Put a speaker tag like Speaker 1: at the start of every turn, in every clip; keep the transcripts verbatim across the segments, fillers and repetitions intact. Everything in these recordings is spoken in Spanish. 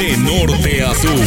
Speaker 1: de norte a sur.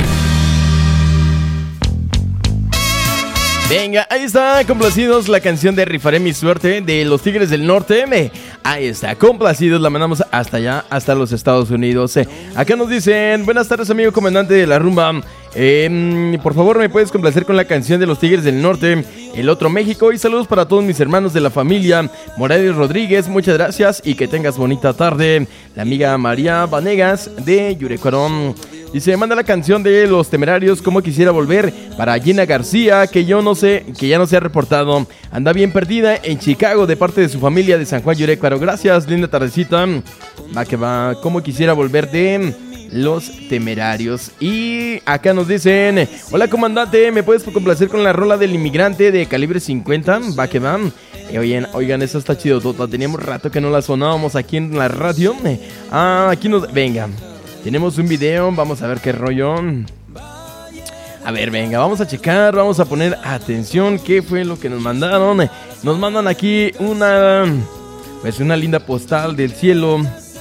Speaker 2: Venga, ahí está, complacidos, la canción de Rifaré mi suerte de los Tigres del Norte. Me, ahí está, complacidos, la mandamos hasta allá, hasta los Estados Unidos. Eh, acá nos dicen, buenas tardes, amigo comandante de la rumba. Eh, por favor, ¿me puedes complacer con la canción de los Tigres del Norte, El Otro México? Y saludos para todos mis hermanos de la familia Morales Rodríguez, muchas gracias y que tengas bonita tarde. La amiga María Vanegas de Yurecuarón dice, manda la canción de Los Temerarios, Como Quisiera Volver, para Gina García, que yo no sé, que ya no se ha reportado. Anda bien perdida en Chicago de parte de su familia de San Juan Yurecuaro. Gracias, linda tardecita. Va que va, Como Quisiera Volver de Los Temerarios. Y acá nos dicen, hola comandante, ¿me puedes complacer con la rola del Inmigrante de Calibre cincuenta? Va que va. Eh, oigan, oigan, eso está chido, tota. Teníamos rato que no la sonábamos aquí en la radio. Ah, aquí nos... Venga, tenemos un video, vamos a ver qué rollo. A ver, venga, vamos a checar, vamos a poner atención qué fue lo que nos mandaron. Nos mandan aquí una... Pues una linda postal del cielo.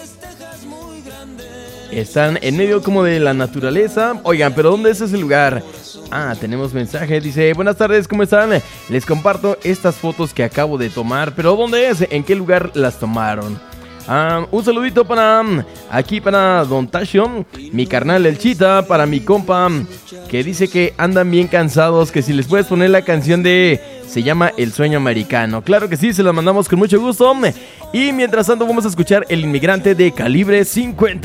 Speaker 2: Están en medio como de la naturaleza. Oigan, pero ¿dónde es ese lugar? Ah, tenemos mensaje, dice, buenas tardes, ¿cómo están? Les comparto estas fotos que acabo de tomar. ¿Pero dónde es? ¿En qué lugar las tomaron? Ah, un saludito para aquí para Don Tasio, mi carnal El Chita, para mi compa que dice que andan bien cansados, que si les puedes poner la canción de... Se llama El Sueño Americano. Claro que sí, se la mandamos con mucho gusto. Y mientras tanto vamos a escuchar El Inmigrante de Calibre cincuenta.